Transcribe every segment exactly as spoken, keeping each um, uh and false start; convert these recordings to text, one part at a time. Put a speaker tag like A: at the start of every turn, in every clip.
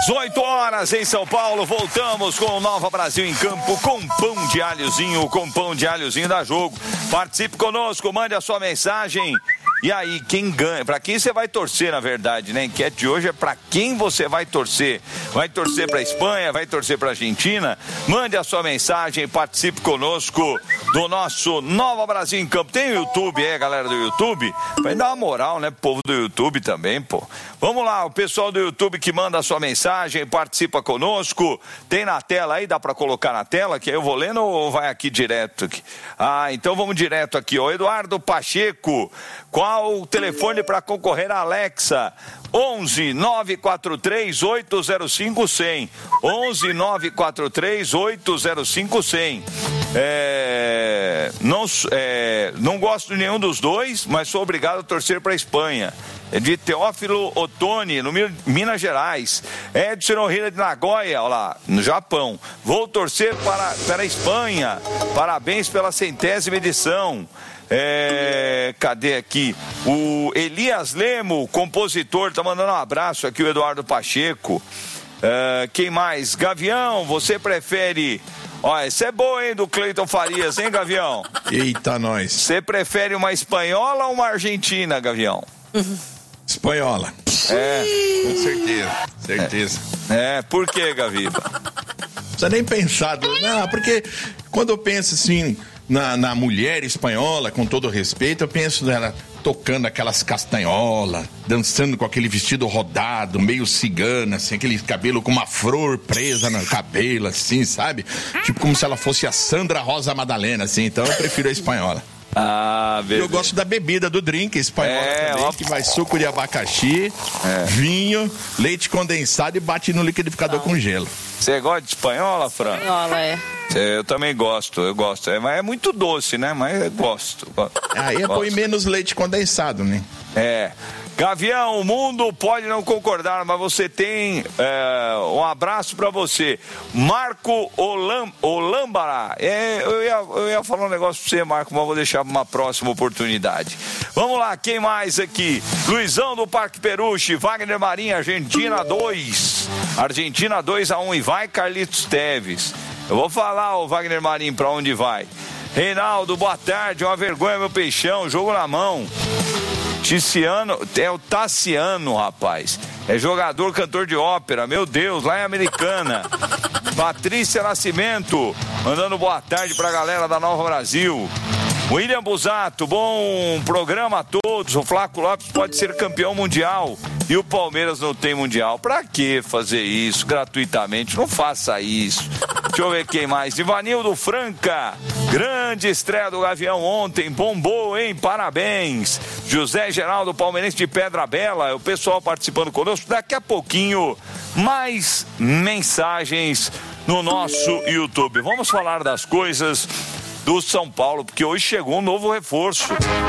A: dezoito horas em São Paulo, voltamos com o Nova Brasil em campo com pão de alhozinho, com pão de alhozinho da Jogo. Participe conosco, mande a sua mensagem. E aí, quem ganha? Para quem você vai torcer, na verdade, né? A enquete de hoje é para quem você vai torcer. Vai torcer para a Espanha, vai torcer para a Argentina? Mande a sua mensagem, participe conosco do nosso Nova Brasil em Campo. Tem o YouTube, é, galera do YouTube? Vai dar uma moral, né, povo do YouTube também, pô. Vamos lá, o pessoal do YouTube que manda a sua mensagem, participa conosco. Tem na tela aí, dá para colocar na tela, que aí eu vou lendo ou vai aqui direto? Aqui? Ah, então vamos direto aqui, ó. Eduardo Pacheco, qual o telefone para concorrer à Alexa? onze nove quatro três oito zero cinco cem. onze nove quatro três oito zero cinco cem. É, não, é, não gosto de nenhum dos dois, mas sou obrigado a torcer para a Espanha. É de Teófilo Otoni, no Minas Gerais. Edson Ohira de Nagoya, olha lá, no Japão. Vou torcer para, para a Espanha. Parabéns pela centésima edição. É, cadê aqui? O Elias Lemo, compositor, tá mandando um abraço aqui, o Eduardo Pacheco. É, quem mais? Gavião, você prefere... Olha, essa é boa, hein, do Cleiton Farias, hein, Gavião?
B: Eita, nós.
A: Você prefere uma espanhola ou uma argentina, Gavião?
B: Espanhola.
A: É.
B: Com certeza, certeza.
A: É, é. Por que, Gaviba?
B: Não precisa nem pensar. Não, porque quando eu penso assim... Na, na mulher espanhola, com todo respeito, eu penso nela tocando aquelas castanholas, dançando com aquele vestido rodado, meio cigana, assim, aquele cabelo com uma flor presa no cabelo, assim, sabe? Tipo como se ela fosse a Sandra Rosa Madalena, assim. Então eu prefiro a espanhola.
A: Ah, beleza.
B: Eu gosto da bebida, do drink espanhola é, também, ó... que vai suco de abacaxi, é. vinho, leite condensado e bate no liquidificador ah. com gelo.
A: Você gosta de espanhola, Fran?
C: Espanhola, é.
A: Eu também gosto, eu gosto. É, mas é muito doce, né? Mas eu gosto.
B: Aí põe menos leite condensado, né?
A: É. Gavião, o mundo pode não concordar, mas você tem é, um abraço pra você. Marco Olam, Olambara. É, eu, ia, eu ia falar um negócio pra você, Marco, mas vou deixar pra uma próxima oportunidade. Vamos lá, quem mais aqui? Luizão do Parque Peruche, Wagner Marinho, Argentina dois. Argentina dois a um e vai Carlitos Teves. Eu vou falar, o Wagner Marinho, pra onde vai. Reinaldo, boa tarde, uma vergonha, meu peixão, jogo na mão. Ticiano, é o Tassiano, rapaz. É jogador, cantor de ópera, meu Deus, lá em Americana. Patrícia Nascimento, mandando boa tarde pra galera da Nova Brasil. William Busato, bom programa a todos. O Flaco Lopes pode ser campeão mundial e o Palmeiras não tem mundial. Pra que fazer isso gratuitamente? Não faça isso. Deixa eu ver quem mais. Ivanildo Franca, grande estreia do Gavião ontem, bombou, hein? Parabéns. José Geraldo, palmeirense de Pedra Bela, o pessoal participando conosco. Daqui a pouquinho, mais mensagens no nosso YouTube. Vamos falar das coisas do São Paulo, porque hoje chegou um novo reforço.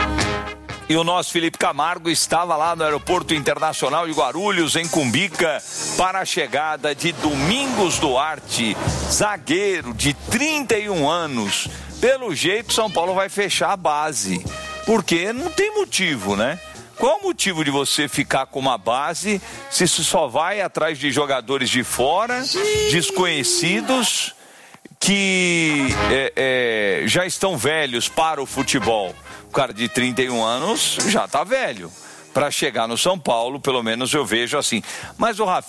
A: E o nosso Felipe Camargo estava lá no Aeroporto Internacional de Guarulhos, em Cumbica, para a chegada de Domingos Duarte, zagueiro de trinta e um anos. Pelo jeito, São Paulo vai fechar a base, porque não tem motivo, né? Qual o motivo de você ficar com uma base se só vai atrás de jogadores de fora, desconhecidos, que é, é, já estão velhos para o futebol? O cara de trinta e um anos já tá velho. Para chegar no São Paulo, pelo menos eu vejo assim. Mas o Rafinha